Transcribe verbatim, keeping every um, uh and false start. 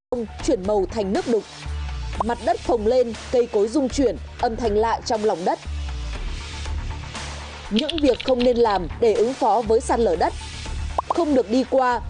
chuyển màu thành nước đục. Mặt đất phồng lên, cây cối rung chuyển, âm thanh lạ trong lòng đất. Những việc không nên làm để ứng phó với sạt lở đất: không được đi qua